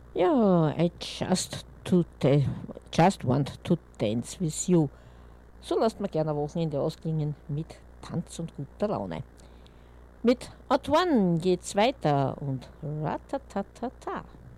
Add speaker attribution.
Speaker 1: Ja, just want to dance with you. So lasst man gerne ein Wochenende ausklingen mit Tanz und guter Laune. Mit Antoine geht's weiter und Ratatatata.